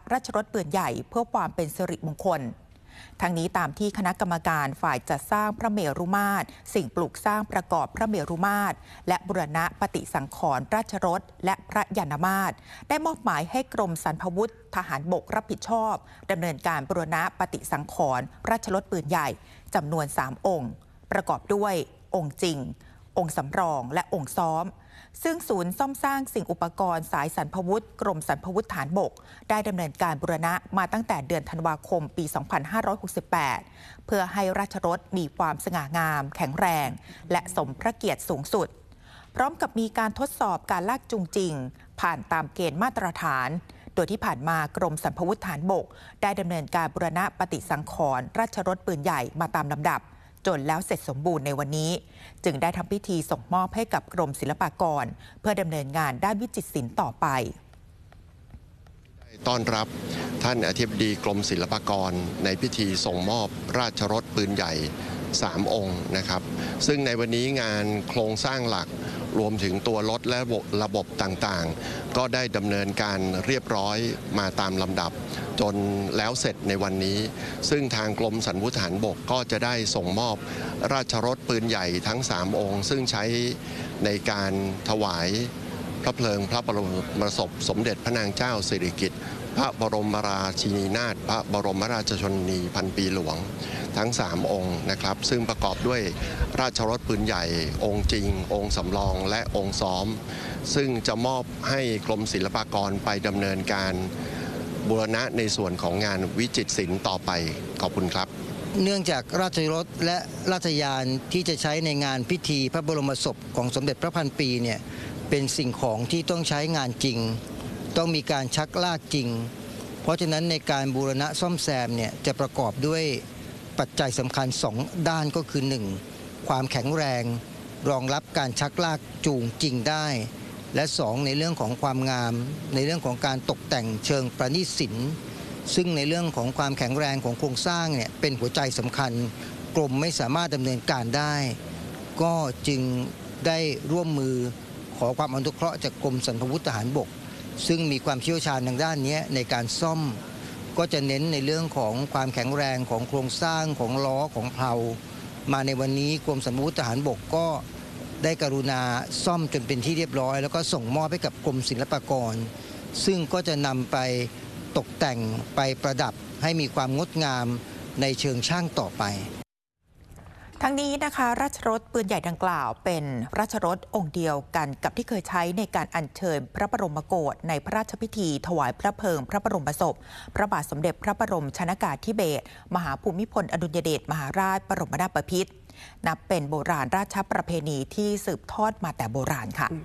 ราชรถปืนใหญ่เพื่อความเป็นสิริมงคลทั้งนี้ตามที่คณะกรรมการฝ่ายจัดสร้างพระเมรุมาตรสิ่งปลูกสร้างประกอบพระเมรุมาตรและบูรณะปฏิสังขรณ์ราชรถและพระยานมาตรได้มอบหมายให้กรมสรรพาวุธทหารบกรับผิดชอบดำเนินการบูรณะปฏิสังขรณ์ราชรถปืนใหญ่จำนวน3องค์ประกอบด้วยองค์จริงองค์สำรองและองค์ซ้อมซึ่งศูนย์ซ่อมสร้างสิ่งอุปกรณ์สายสรรพาวุธกรมสรรพาวุธฐานบกได้ดำเนินการบูรณะมาตั้งแต่เดือนธันวาคมปี 2568 เพื่อให้ราชรถมีความสง่างามแข็งแรงและสมพระเกียรติสูงสุดพร้อมกับมีการทดสอบการลากจูงจริงผ่านตามเกณฑ์มาตรฐานโดยที่ผ่านมากรมสรรพาวุธฐานบกได้ดำเนินการบูรณะปฏิสังขรณ์ราชรถปืนใหญ่มาตามลำดับจนแล้วเสร็จสมบูรณ์ในวันนี้จึงได้ทำพิธีส่งมอบให้กับกรมศิลปากรเพื่อดำเนินงานด้านวิจิตรศิลป์ต่อไปต้อนรับท่านอธิบดีกรมศิลปากรในพิธีส่งมอบราชรถปืนใหญ่3องค์นะครับซึ่งในวันนี้งานโครงสร้างหลักรวมถึงตัวรถและระบบต่างๆก็ได้ดำเนินการเรียบร้อยมาตามลำดับจนแล้วเสร็จในวันนี้ซึ่งทางกรมสรรพาวุธฐานบกก็จะได้ส่งมอบราชรถปืนใหญ่ทั้ง3องค์ซึ่งใช้ในการถวายพระเพลิงพระบรมศพสมเด็จพระนางเจ้าสิริกิติ์พระบรมราชินีนาถพระบรมราชชนนีพันปีหลวงทั้ง3องค์นะครับซึ่งประกอบด้วยราชรถปืนใหญ่องค์จริงองค์สำรองและองค์ซ้อมซึ่งจะมอบให้กรมศิลปากรไปดำเนินการบูรณะในส่วนของงานวิจิตรศิลป์ต่อไปขอบคุณครับเนื่องจากราชรถและราชยานที่จะใช้ในงานพิธีพระบรมศพของสมเด็จพระพันปีเนี่ยเป็นสิ่งของที่ต้องใช้งานจริงต้องมีการชักลากจริงเพราะฉะนั้นในการบูรณะซ่อมแซมเนี่ยจะประกอบด้วยปัจจัยสำคัญ2ด้านก็คือ 1. ความแข็งแรงรองรับการชักลากจูงจริงได้และ2ในเรื่องของความงามในเรื่องของการตกแต่งเชิงประณีตศิลป์ซึ่งในเรื่องของความแข็งแรงของโครงสร้างเนี่ยเป็นหัวใจสำคัญกรมไม่สามารถดำเนินการได้ก็จึงได้ร่วมมือขอความอนุเคราะห์จากกรมสรรพาวุธทหารบกซึ่งมีความเชี่ยวชาญทางด้านนี้ในการซ่อมก็จะเน้นในเรื่องของความแข็งแรงของโครงสร้างของล้อของเพลามาในวันนี้กรมสรรพาวุธทหารบกก็ได้กรุณาซ่อมจนเป็นที่เรียบร้อยแล้วก็ส่งมอบให้กับกรมศิลปากรซึ่งก็จะนำไปตกแต่งไปประดับให้มีความงดงามในเชิงช่างต่อไปทั้งนี้นะคะราชรถปืนใหญ่ดังกล่าวเป็นราชรถองค์เดียวกันกับที่เคยใช้ในการอัญเชิญพระบรมโกศในพระราชพิธีถวายพระเพลิงพระบรมศพพระบาทสมเด็จพระบรมชนกาธิเบศรมหาภูมิพลอดุลยเดชมหาราชบรมนาถบพิตรนับเป็นโบราณราชประเพณีที่สืบทอดมาแต่โบราณค่ะ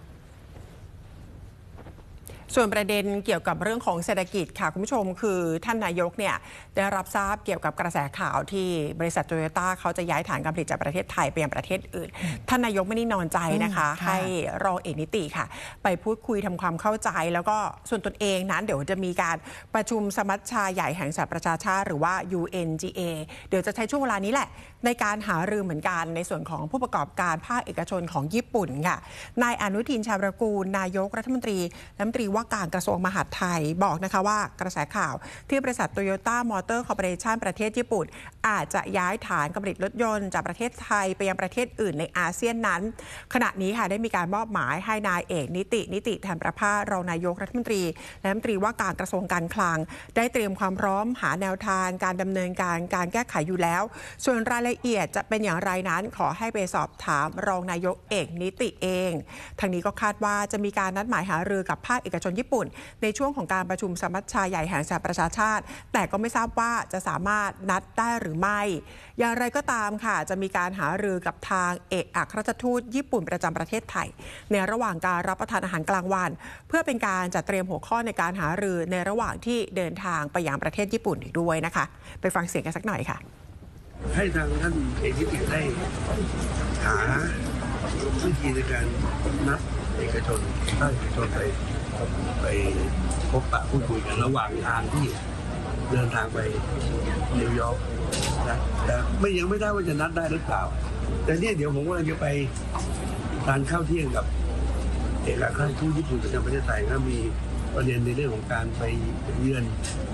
ส่วนประเด็นเกี่ยวกับเรื่องของเศรษฐกิจค่ะคุณผู้ชมคือท่านนายกเนี่ยได้รับทราบเกี่ยวกับกระแสข่าวที่บริษัทโตโยต้าเขาจะย้ายฐานการผลิตจากประเทศไทยไปยังประเทศอื่นท่านนายกไม่ได้นอนใจนะคะให้รองเอกนิติค่ะไปพูดคุยทำความเข้าใจแล้วก็ส่วนตนเองนั้นเดี๋ยวจะมีการประชุมสมัชชาใหญ่แห่งสหประชาชาติหรือว่า UNGA เดี๋ยวจะใช้ช่วงเวลานี้แหละในการหารือเหมือนกันในส่วนของผู้ประกอบการภาคเอกชนของญี่ปุ่นค่ะนายอนุทินชาญวิรากูลนายกรัฐมนตรีว่าการกระทรวงมหาดไทยบอกนะคะว่ากระแสข่าวที่บริษัทโตโยต้ามอเตอร์คอร์ปอเรชั่นประเทศญี่ปุ่นอาจจะย้ายฐานการผลิตรถยนต์จากประเทศไทยไปยังประเทศอื่นในอาเซียนนั้นขณะนี้ค่ะได้มีการมอบหมายให้นายเอกนิติแทนประภาสรองนายกรัฐมนตรีและรัฐมนตรีว่าการกระทรวงการคลังได้เตรียมความพร้อมหาแนวทางการดำเนินการแก้ไขอยู่แล้วส่วนรายละเอียดจะเป็นอย่างไรนั้นขอให้ไปสอบถามรองนายกเอกนิติเองทางนี้ก็คาดว่าจะมีการนัดหมายหารือกับภาคเอกชนญี่ปุ่นในช่วงของการประชุมสมัชชาใหญ่แห่งสหประชาชาติแต่ก็ไม่ทราบว่าจะสามารถนัดได้หรือไม่อย่างไรก็ตามค่ะจะมีการหารือกับทางเอกอัครราชทูตญี่ปุ่นประจำประเทศไทยในระหว่างการรับประทานอาหารกลางวันเพื่อเป็นการจัดเตรียมหัวข้อในการหารือในระหว่างที่เดินทางไปยังประเทศญี่ปุ่นด้วยนะคะไปฟังเสียงกันสักหน่อยค่ะให้ทางท่านเอกนิติได้หาวิธีในการนัดเอกชนไปพบปะพูดคุยกันระหว่างทางที่เดินทางไปนิวยอร์กนะแต่ยังไม่ได้ว่าจะนัดได้หรือเปล่าแต่เนี่ยเดี๋ยวผมว่าจะไปทานข้าวเที่ยงกับเอกอัครราชทูตญี่ปุ่นประจำประเทศไทยก็มีประเด็นในเรื่องของการไปเยือน